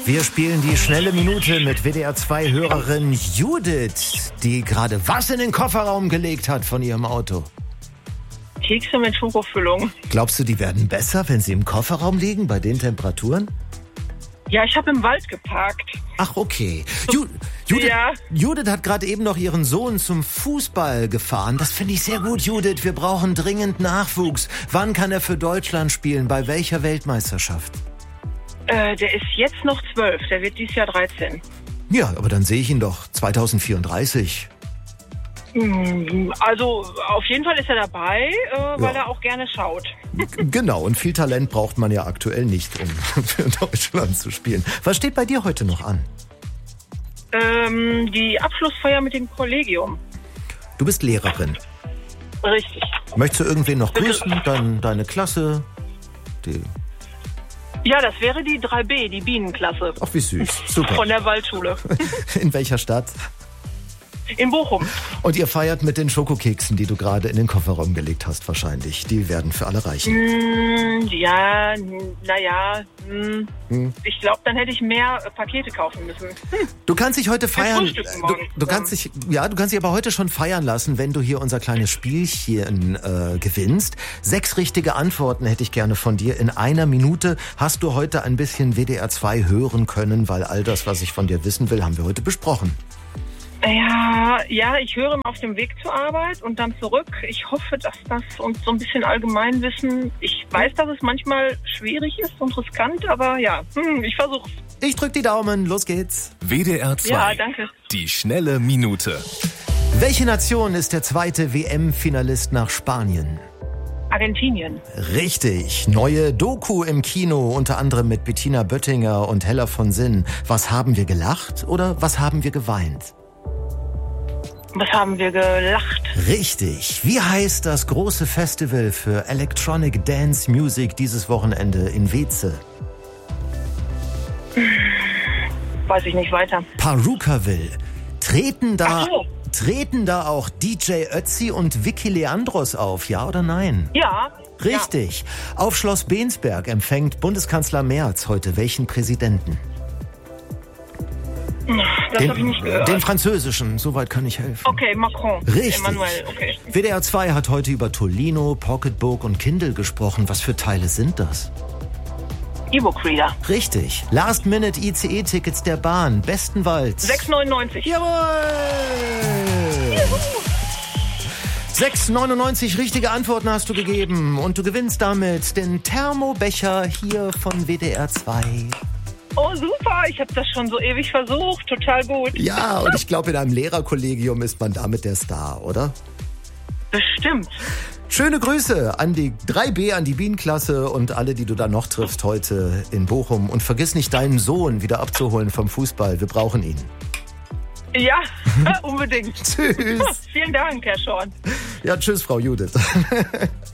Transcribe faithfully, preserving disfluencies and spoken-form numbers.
Wir spielen die schnelle Minute mit W D R zwei Hörerin Judith, die gerade was in den Kofferraum gelegt hat von ihrem Auto. Kekse mit Schokofüllung. Glaubst du, die werden besser, wenn sie im Kofferraum liegen, bei den Temperaturen? Ja, ich habe im Wald geparkt. Ach, okay. Ju- Judith, Ja. Judith hat gerade eben noch ihren Sohn zum Fußball gefahren. Das finde ich sehr gut, Judith. Wir brauchen dringend Nachwuchs. Wann kann er für Deutschland spielen? Bei welcher Weltmeisterschaft? Äh, der ist jetzt noch zwölf, der wird dieses Jahr dreizehn. Ja, aber dann sehe ich ihn doch zwanzig vierunddreißig. Mm, Also auf jeden Fall ist er dabei, äh, weil Ja. er auch gerne schaut. Genau, und viel Talent braucht man ja aktuell nicht, um für Deutschland zu spielen. Was steht bei dir heute noch an? Ähm, die Abschlussfeier mit dem Kollegium. Du bist Lehrerin. Richtig. Möchtest du irgendwen noch grüßen? Dein, deine Klasse? Die... Ja, das wäre die drei B, die Bienenklasse. Ach, wie süß. Super. Von der Waldschule. In welcher Stadt? In Bochum. Und ihr feiert mit den Schokokeksen, die du gerade in den Kofferraum gelegt hast, wahrscheinlich. Die werden für alle reichen. Mm, ja, naja. Mm, Hm. Ich glaube, dann hätte ich mehr äh, Pakete kaufen müssen. Hm. Du kannst dich heute feiern. frühstücken Du, morgen. du kannst dich, ja, du kannst dich aber heute schon feiern lassen, wenn du hier unser kleines Spielchen äh, gewinnst. Sechs richtige Antworten hätte ich gerne von dir. In einer Minute hast du heute ein bisschen W D R zwei hören können, weil all das, was ich von dir wissen will, haben wir heute besprochen. Ja, ja, ich höre immer auf dem Weg zur Arbeit und dann zurück. Ich hoffe, dass das uns so ein bisschen Allgemeinwissen. Ich weiß, dass es manchmal schwierig ist und riskant, aber ja, hm, ich versuch's. Ich drück die Daumen, los geht's. W D R zwei. Ja, danke. Die schnelle Minute. Welche Nation ist der zweite W M-Finalist nach Spanien? Argentinien. Richtig. Neue Doku im Kino, unter anderem mit Bettina Böttinger und Hella von Sinn. Was haben wir gelacht oder was haben wir geweint? Was haben wir gelacht? Richtig. Wie heißt das große Festival für Electronic Dance Music dieses Wochenende in Weze? Weiß ich nicht weiter. Perukaville. Treten da, Ach so. treten da auch D J Ötzi und Vicky Leandros auf, ja oder nein? Ja. Richtig. Auf Schloss Bensberg empfängt Bundeskanzler Merz heute welchen Präsidenten? Ja, das Den, habe ich nicht gehört. den französischen, soweit kann ich helfen. Okay, Macron. Richtig. Emmanuel, okay. W D R zwei hat heute über Tolino, Pocketbook und Kindle gesprochen. Was für Teile sind das? E-Book Reader. Richtig. Last-Minute-I C E-Tickets der Bahn. Bestenwalds. sechs neunundneunzig. Jawohl! sechs neunundneunzig richtige Antworten hast du gegeben. Und du gewinnst damit den Thermobecher hier von W D R zwei. Oh, super. Ich habe das schon so ewig versucht. Total gut. Ja, und ich glaube, in einem Lehrerkollegium ist man damit der Star, oder? Bestimmt. Schöne Grüße an die drei B, an die Bienenklasse und alle, die du da noch triffst heute in Bochum. Und vergiss nicht, deinen Sohn wieder abzuholen vom Fußball. Wir brauchen ihn. Ja, unbedingt. Tschüss. Vielen Dank, Herr Schorn. Ja, tschüss, Frau Judith.